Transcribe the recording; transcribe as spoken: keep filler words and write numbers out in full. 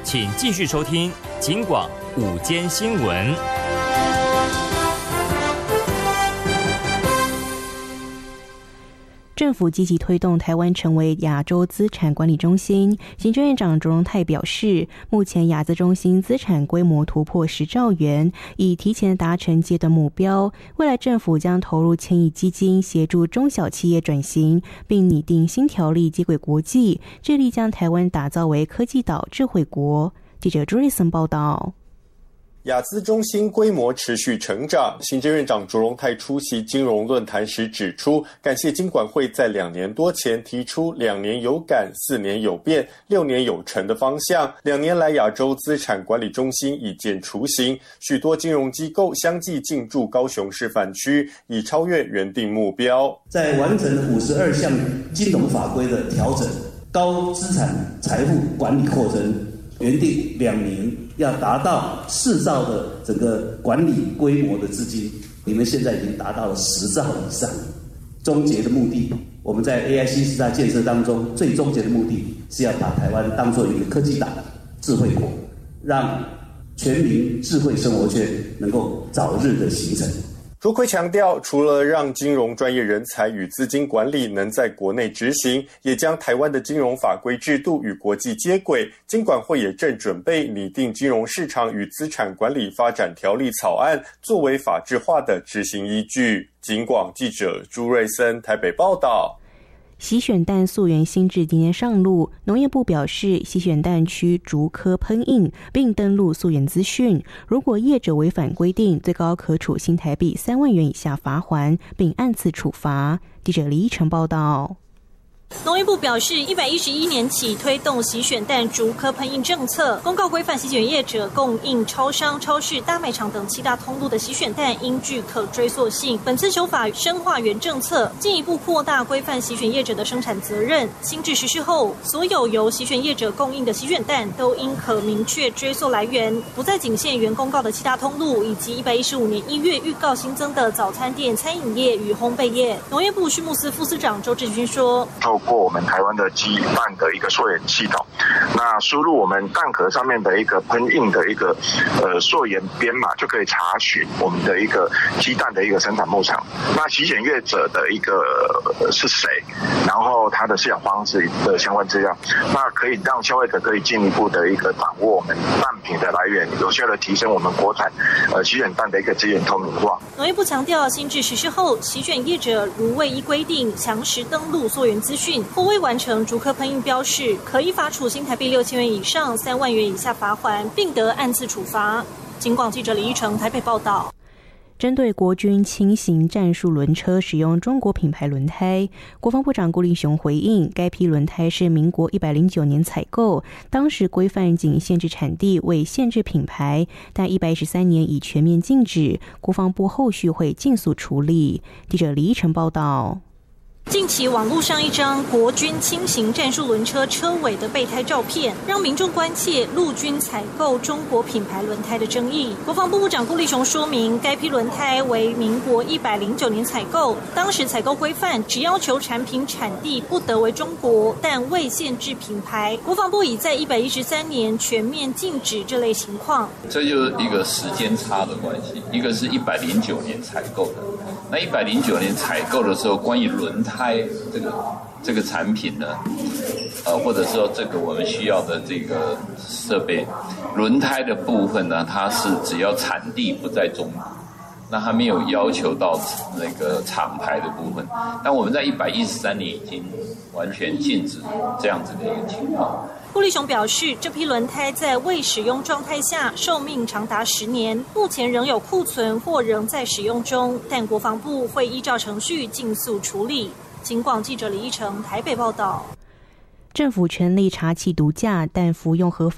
请继续收听警广午间新闻。 政府积极推动台湾成为亚洲资产管理中心。行政院长卓荣泰表示，目前亚资中心资产规模突破十兆元，已提前达成阶段目标。未来政府将投入千亿基金，协助中小企业转型，并拟定新条例接轨国际，致力将台湾打造为科技岛智慧国。记者朱瑞森报道。 亚资中心规模持续成长，行政院长卓荣泰出席金融论坛时指出，感谢金管会在两年多前提出两年有感、四年有变、六年有成的方向。两年来，亚洲资产管理中心已见雏形，许多金融机构相继进驻高雄示范区，已超越原定目标。 在完成五十二项金融法规的调整，高资产财富管理扩增，原定两年要达到四兆的整个管理规模的资金，你们现在已经达到了十兆以上。终结的目的，我们在 A I 新时代建设当中，最终结的目的是要把台湾当作一个科技岛、智慧国，让全民智慧生活圈能够早日的形成。 卓奎强调，除了让金融专业人才与资金管理能在国内执行，也将台湾的金融法规制度与国际接轨。金管会也正准备拟定金融市场与资产管理发展条例草案，作为法制化的执行依据。警广记者朱瑞森台北报道。 洗选蛋溯源新制今天上路，农业部表示，洗选蛋需逐颗喷印并登录溯源资讯，如果业者违反规定，最高可处新台币三万元以下罚锾，并按次处罚。记者李依晨报道。 农业部表示，一百一十一年起推动洗选蛋逐颗喷印政策，公告规范洗选业者供应超商、超市、大卖场等七大通路的洗选蛋应具可追溯性。本次修法深化原政策，进一步扩大规范洗选业者的生产责任。新制实施后，所有由洗选业者供应的洗选蛋都应可明确追溯来源，不再仅限原公告的七大通路以及一百一十五年一月预告新增的早餐店、餐饮业与烘焙业。农业部畜牧司副司长周志军说， 透过我们台湾的鸡蛋的一个溯源系统，那输入我们蛋壳上面的一个喷印的一个呃溯源编码，就可以查询我们的一个鸡蛋的一个生产牧场，那洗选业者的一个、呃、是谁，然后他的饲养方式的相关资料，那可以让消费者可以进一步的一个掌握我们蛋品的来源，有效的提升我们国产呃洗选蛋的一个资源透明化。 农业部强调，新制实施后，洗选业者如未依规定详实登录溯源资讯，或未完成逐颗喷印标示，可以罚处新台币六千元以上三万元以下罚锾，并得按次处罚。警广记者李依成台北报道。 针对国军轻型战术轮车使用中国品牌轮胎，国防部长顾立雄回应，该批轮胎是民国一百零九年采购，当时规范仅限制产地，未限制品牌，但一百一十三年已全面禁止，国防部后续会尽速处理。记者李依晨报道。 近期网络上一张国军轻型战术轮车车尾的备胎照片，让民众关切陆军采购中国品牌轮胎的争议。国防部部长顾立雄说明，该批轮胎为民国一百零九年采购，当时采购规范只要求产品产地不得为中国，但未限制品牌。国防部已在一百一十三年全面禁止这类情况。 这就是一个时间差的关系，一个是一百零九年采购的，那一百零九年采购的时候，关于轮胎这个这个产品呢，呃，或者说这个我们需要的这个设备，轮胎的部分呢，它是只要产地不在中国，那还没有要求到那个厂牌的部分。但我们在一百一十三年已经完全禁止这样子的一个情况。 顾立雄表示，这批轮胎在未使用状态下寿命长达十年，目前仍有库存或仍在使用中，但国防部会依照程序尽速处理。警广记者李依成台北报道。 政府全力查缉毒驾，但服用合法